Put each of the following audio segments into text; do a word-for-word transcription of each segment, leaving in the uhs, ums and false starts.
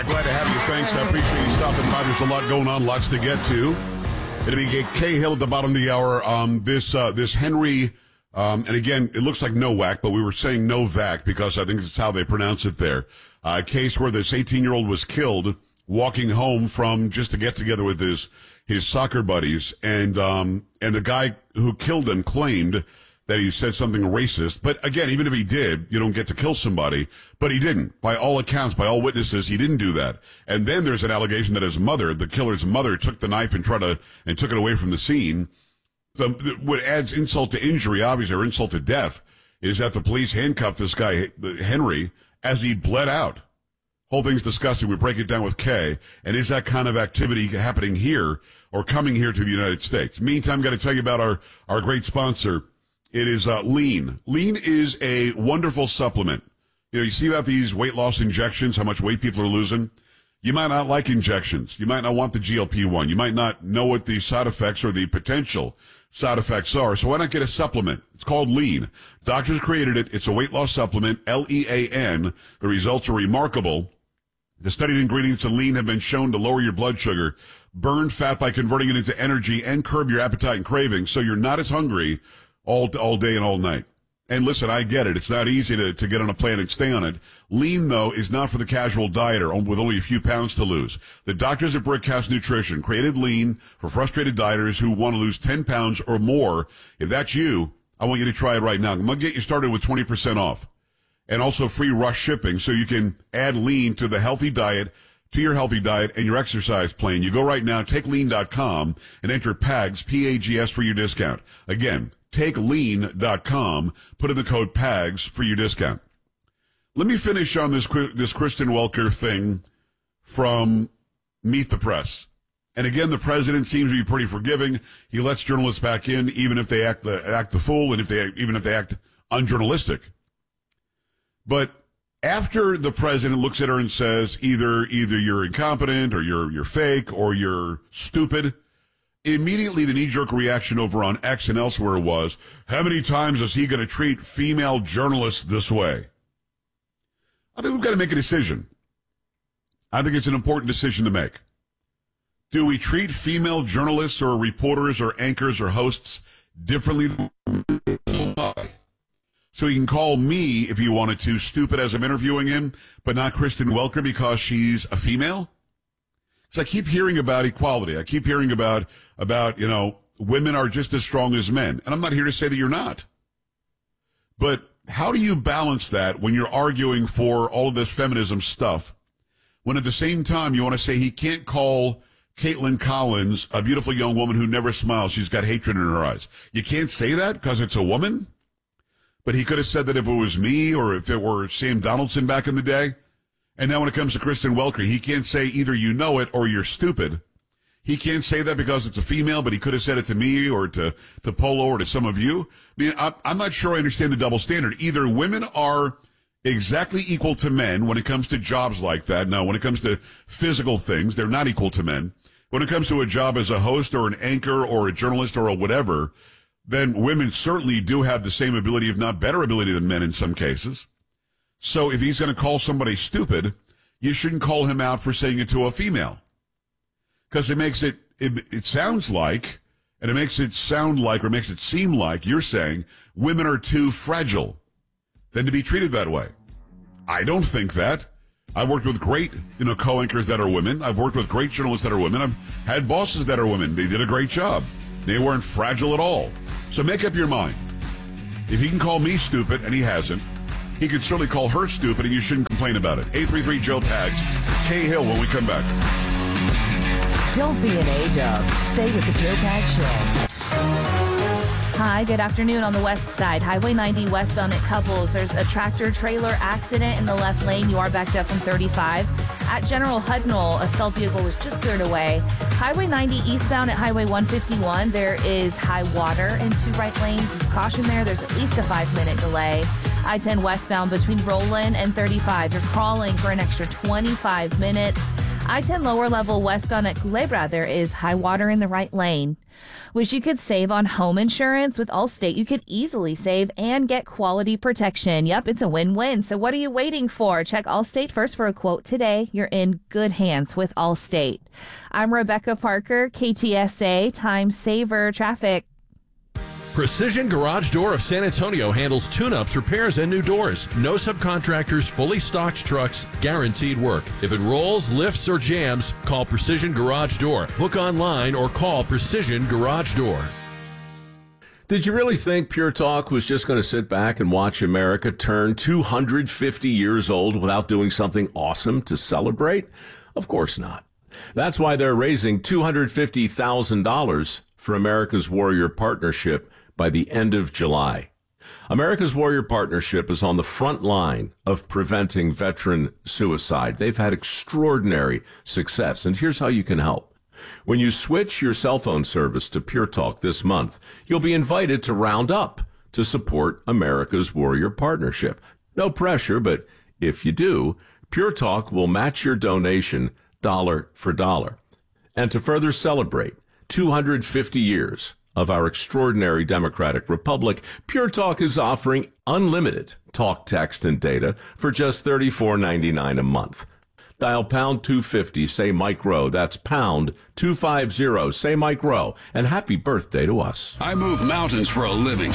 Uh, glad to have you. Thanks. I appreciate you stopping by. There's a lot going on, lots to get to. It'll be Cahill at the bottom of the hour. Um, this uh, this Henry, um, and again, it looks like Nowak, but we were saying Novak because I think that's how they pronounce it there. Uh, a case where this eighteen-year-old was killed walking home from just to get together with his his soccer buddies, and um, and the guy who killed him claimed that he said something racist. But again, even if he did, you don't get to kill somebody. But he didn't. By all accounts, by all witnesses, he didn't do that. And then there's an allegation that his mother, the killer's mother, took the knife and tried to, and took it away from the scene. The, what adds insult to injury, obviously, or insult to death, is that the police handcuffed this guy, Henry, as he bled out. Whole thing's disgusting. We break it down with Kay. And is that kind of activity happening here or coming here to the United States? Meantime, I've got to tell you about our, our great sponsor. It is uh, Lean. Lean is a wonderful supplement. You know, you see about these weight loss injections, how much weight people are losing. You might not like injections. You might not want the G L P one. You might not know what the side effects or the potential side effects are. So why not get a supplement? It's called Lean. Doctors created it. It's a weight loss supplement, L E A N. The results are remarkable. The studied ingredients in Lean have been shown to lower your blood sugar, burn fat by converting it into energy, and curb your appetite and cravings, so you're not as hungry all all day and all night. And listen, I get it. It's not easy to, to get on a plan and stay on it. Lean, though, is not for the casual dieter with only a few pounds to lose. The doctors at Brickhouse Nutrition created Lean for frustrated dieters who want to lose ten pounds or more. If that's you, I want you to try it right now. I'm going to get you started with twenty percent off and also free rush shipping so you can add Lean to the healthy diet, to your healthy diet and your exercise plan. You go right now, take lean dot com and enter PAGS, P A G S, for your discount. Again, take lean dot com, put in the code PAGS for your discount. Let me finish on this this Kristen Welker thing from Meet the Press. And again, the president seems to be pretty forgiving. He lets journalists back in, even if they act the act the fool, and if they even if they act unjournalistic. But after the president looks at her and says, either either you're incompetent or you're you're fake or you're stupid, immediately the knee-jerk reaction over on X and elsewhere was, how many times is he going to treat female journalists this way? I think we've got to make a decision. I think it's an important decision to make. Do we treat female journalists or reporters or anchors or hosts differently? So you can call me, if you wanted to, stupid as I'm interviewing him, but not Kristen Welker because she's a female? So I keep hearing about equality. I keep hearing about, about, you know, women are just as strong as men. And I'm not here to say that you're not. But how do you balance that when you're arguing for all of this feminism stuff, when at the same time you want to say he can't call Caitlin Collins a beautiful young woman who never smiles? She's got hatred in her eyes. You can't say that because it's a woman? But he could have said that if it was me or if it were Sam Donaldson back in the day. And now when it comes to Kristen Welker, he can't say either you know it or you're stupid. He can't say that because it's a female, but he could have said it to me or to, to Polo or to some of you. I mean, I, I'm not sure I understand the double standard. Either women are exactly equal to men when it comes to jobs like that. Now, when it comes to physical things, they're not equal to men. When it comes to a job as a host or an anchor or a journalist or a whatever, then women certainly do have the same ability, if not better ability than men in some cases. So if he's going to call somebody stupid, you shouldn't call him out for saying it to a female. Because it makes it, it, it sounds like, and it makes it sound like, or makes it seem like you're saying women are too fragile than to be treated that way. I don't think that. I've worked with great, you know, co-anchors that are women. I've worked with great journalists that are women. I've had bosses that are women. They did a great job. They weren't fragile at all. So make up your mind. If he can call me stupid, and he hasn't, he could certainly call her stupid, and you shouldn't complain about it. eight three three Joe Pags. Cahill when we come back. Don't be an A-dub. Stay with the Joe Pags Show. Hi, good afternoon. On the west side, Highway ninety westbound at Couples, there's a tractor-trailer accident in the left lane. You are backed up from thirty-five. At General Hudnall, a stealth vehicle was just cleared away. Highway ninety eastbound at Highway one fifty-one, there is high water in two right lanes. There's caution there. There's at least a five-minute delay. I ten westbound between Roland and thirty-five. You're crawling for an extra twenty-five minutes. I ten lower level westbound at Culebra, there is high water in the right lane. Wish you could save on home insurance? With Allstate, you could easily save and get quality protection. Yep, it's a win-win. So what are you waiting for? Check Allstate first for a quote today. You're in good hands with Allstate. I'm Rebecca Parker, K T S A Time Saver Traffic. Precision Garage Door of San Antonio handles tune-ups, repairs, and new doors. No subcontractors, fully stocked trucks, guaranteed work. If it rolls, lifts, or jams, call Precision Garage Door. Book online or call Precision Garage Door. Did you really think Pure Talk was just going to sit back and watch America turn two hundred fifty years old without doing something awesome to celebrate? Of course not. That's why they're raising two hundred fifty thousand dollars for America's Warrior Partnership by the end of July. America's Warrior Partnership is on the front line of preventing veteran suicide. They've had extraordinary success, and here's how you can help. When you switch your cell phone service to Pure Talk this month, you'll be invited to round up to support America's Warrior Partnership. No pressure, but if you do, Pure Talk will match your donation dollar for dollar. And to further celebrate two hundred fifty years of our extraordinary democratic republic, Pure Talk is offering unlimited talk, text, and data for just thirty-four ninety-nine a month. Dial pound two fifty, say Mike Rowe. That's pound two fifty, say Mike Rowe. And happy birthday to us. I move mountains for a living.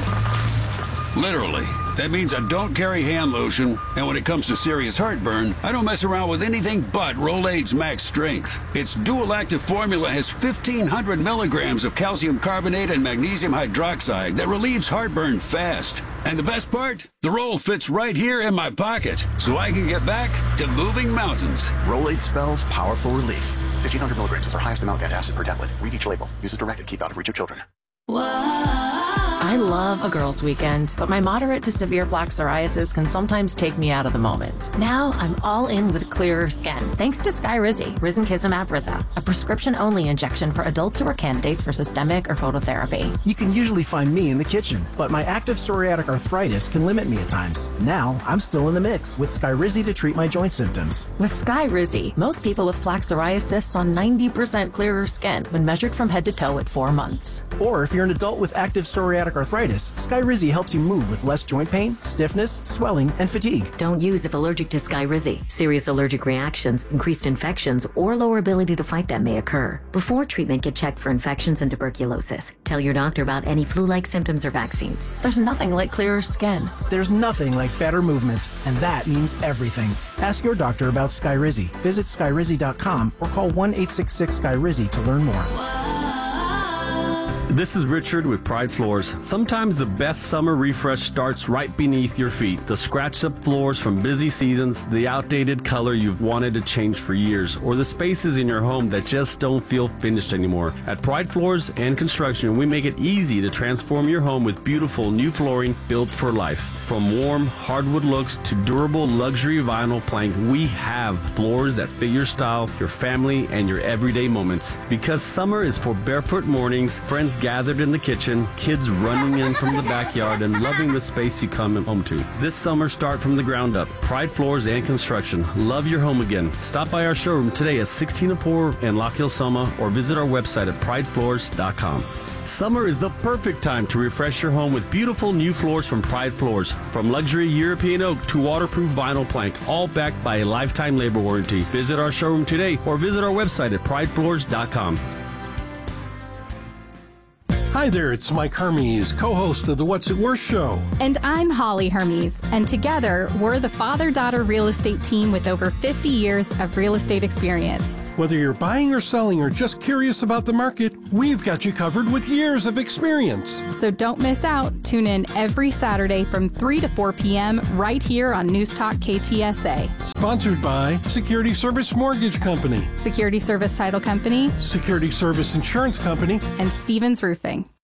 Literally. That means I don't carry hand lotion, and when it comes to serious heartburn, I don't mess around with anything but Rolaids Max Strength. Its dual active formula has fifteen hundred milligrams of calcium carbonate and magnesium hydroxide that relieves heartburn fast. And the best part? The roll fits right here in my pocket, so I can get back to moving mountains. Rolaids spells powerful relief. fifteen hundred milligrams is our highest amount of antacid per tablet. Read each label. Use as directed. Keep out of reach of children. I love a girls' weekend, but my moderate to severe plaque psoriasis can sometimes take me out of the moment. Now I'm all in with clearer skin, thanks to Skyrizi, Risankizumab Riza, a prescription-only injection for adults who are candidates for systemic or phototherapy. You can usually find me in the kitchen, but my active psoriatic arthritis can limit me at times. Now I'm still in the mix with Skyrizi to treat my joint symptoms. With Skyrizi, most people with plaque psoriasis saw ninety percent clearer skin when measured from head to toe at four months. Or if you're an adult with active psoriatic arthritis, Skyrizi helps you move with less joint pain, stiffness, swelling, and fatigue. Don't use if allergic to Skyrizi. Serious allergic reactions, increased infections, or lower ability to fight them may occur. Before treatment, get checked for infections and tuberculosis. Tell your doctor about any flu-like symptoms or vaccines. There's nothing like clearer skin. There's nothing like better movement, and that means everything. Ask your doctor about Skyrizi. Visit Skyrizi dot com or call one eight six six Skyrizi to learn more. This is Richard with Pride Floors. Sometimes the best summer refresh starts right beneath your feet. The scratched up floors from busy seasons, the outdated color you've wanted to change for years, or the spaces in your home that just don't feel finished anymore. At Pride Floors and Construction, we make it easy to transform your home with beautiful new flooring built for life. From warm hardwood looks to durable luxury vinyl plank, we have floors that fit your style, your family, and your everyday moments. Because summer is for barefoot mornings, friends gathered in the kitchen, kids running in from the backyard, and loving the space you come home to. This summer, start from the ground up. Pride Floors and Construction. Love your home again. Stop by our showroom today at sixteen oh four in Lock Hill, Soma, or visit our website at pride floors dot com. Summer is the perfect time to refresh your home with beautiful new floors from Pride Floors. From luxury European oak to waterproof vinyl plank, all backed by a lifetime labor warranty. Visit our showroom today or visit our website at pride floors dot com. Hi there, it's Mike Hermes, co-host of the What's It Worth show. And I'm Holly Hermes, and together we're the father-daughter real estate team with over fifty years of real estate experience. Whether you're buying or selling or just curious about the market, we've got you covered with years of experience. So don't miss out. Tune in every Saturday from three to four p.m. right here on News Talk K T S A. Sponsored by Security Service Mortgage Company, Security Service Title Company, Security Service Insurance Company, and Stevens Roofing.